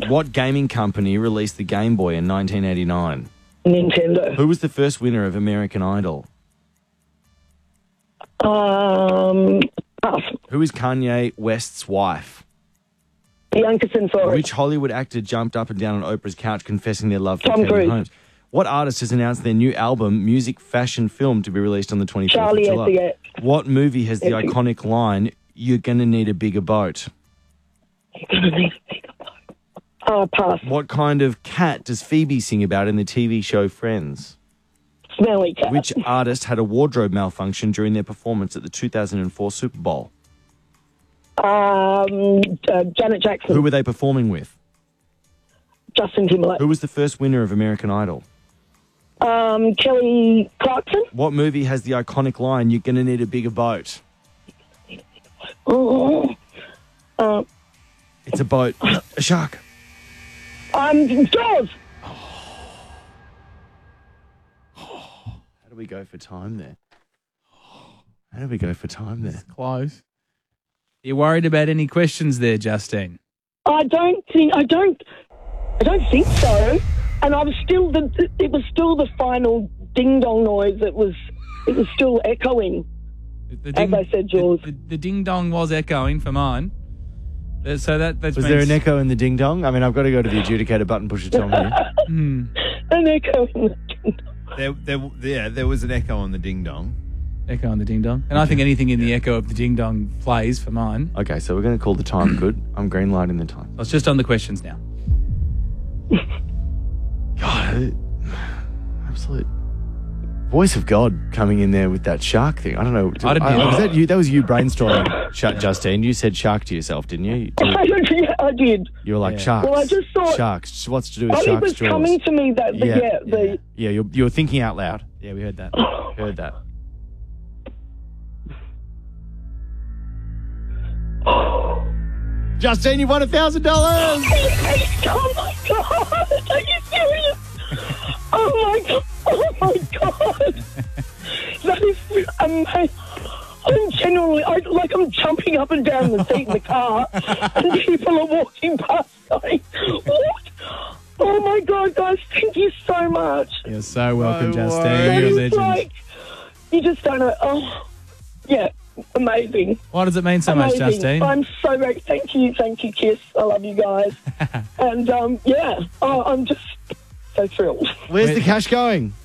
What gaming company released the Game Boy in 1989? Nintendo. Who was the first winner of American Idol? Pass. Who is Kanye West's wife? Bianca Censori. Which Hollywood actor jumped up and down on Oprah's couch confessing their love for Tom Kevin Cruise. Holmes? What artist has announced their new album, Music, Fashion, Film, to be released on the 24th Charlie of July? Essayette. What movie has the Essayette. iconic line, "You're gonna need a bigger boat"? You're going to need a bigger boat. Pass. What kind of cat does Phoebe sing about in the TV show Friends? Smelly cat. Which artist had a wardrobe malfunction during their performance at the 2004 Super Bowl? Janet Jackson. Who were they performing with? Justin Timberlake. Who was the first winner of American Idol? Kelly Clarkson. What movie has the iconic line, "You're gonna need a bigger boat"? It's a boat. A shark. Jaws. How do we go for time there? How do we go for time there? Close. You worried about any questions there, Justine? I don't think so. And I was still it was still the final ding dong noise. It was still echoing. As I said, Jules. The ding dong was echoing for mine. So that's Was there an echo in the ding dong? I mean, I've got to go to the adjudicator button, push a Tom here. An echo in the ding dong. There was an echo on the ding dong. Echo on the ding dong. And I think anything in the echo of the ding dong plays for mine. Okay, so we're going to call the time good. I'm green lighting the time. I was just on the questions now. God, absolute voice of God coming in there with that shark thing. I don't know. I didn't hear was that. that you? That was you brainstorming, Justine. You said shark to yourself, didn't you? Yeah, I did. You were like, Yeah. sharks. Well, I just thought- sharks. What's to do with It sharks' was jaws? coming to me that Yeah, you were thinking out loud. Yeah, we heard that. Heard that. Justine, you won $1,000. Oh my God! Are you serious? Oh my God! Oh my God! That is amazing. I'm genuinely, I'm jumping up and down the seat in the car, and people are walking past going, "What? Oh my God, guys! Thank you so much." You're so welcome, No Justine. worries. You're a It's legend. like you just don't know. Oh, yeah, amazing. Why does it mean so much, Amazing. Justine? I'm so great. Thank you, Kiss. I love you guys. And I'm just so thrilled. Where's the cash going?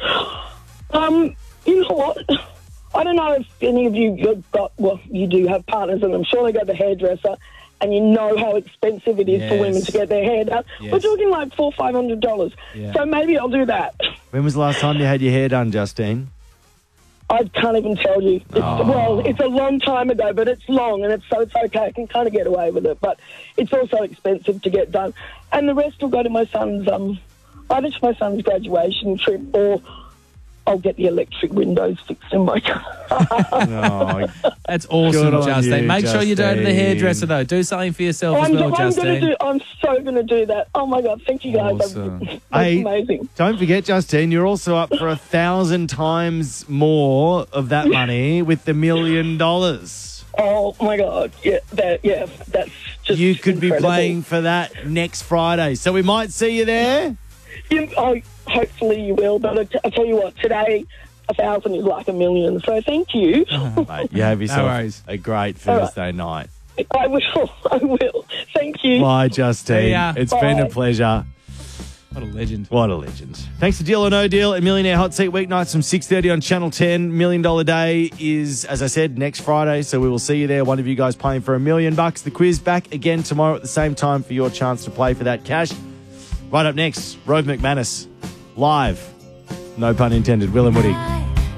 You know what? I don't know if any of you you do have partners, and I'm sure they go to the hairdresser, and you know how expensive it is for women Yes. to get their hair done. Yes. We're talking like $400-500. Yeah. So maybe I'll do that. When was the last time you had your hair done, Justine? I can't even tell you. Well, it's a long time ago, but it's long, and it's okay. I can kind of get away with it, but it's also expensive to get done. And the rest will go to my son's, either to my son's graduation trip, or I'll get the electric windows fixed in my car. No, That's awesome, Good on Justine. you, Make sure you go to the Justine. hairdresser, though. Do something for yourself as well, Justine. I'm so going to do that. Oh, my God. Thank you, guys. Awesome. That's Hey, amazing. Don't forget, Justine, you're also up for 1,000 times more of that money with the $1 million. Oh, my God. Yeah, that's just You could be incredible. playing for that next Friday, so we might see you there. Hopefully you will, but I tell you what, today 1,000 is like 1,000,000. So thank you. Mate, you have yourself worries. a great All right. Thursday night. I will. Thank you. Bye, Justine. See ya. It's been a Bye. pleasure. What a legend. What a legend. Thanks to Deal or No Deal and Millionaire Hot Seat weeknights from 6:30 on Channel 10. $1 Million Day is, as I said, next Friday, so we will see you there. One of you guys playing for $1 million. The quiz back again tomorrow at the same time for your chance to play for that cash. Right up next, Rove McManus, live, no pun intended, Will and Woody.